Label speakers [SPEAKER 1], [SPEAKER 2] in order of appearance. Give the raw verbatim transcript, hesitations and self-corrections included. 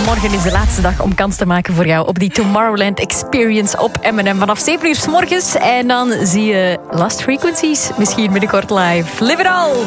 [SPEAKER 1] Morgen is de laatste dag om kans te maken voor jou op die Tomorrowland Experience op M en M vanaf zeven uur 's morgens. En dan zie je Lost Frequencies misschien binnenkort live. Live it all!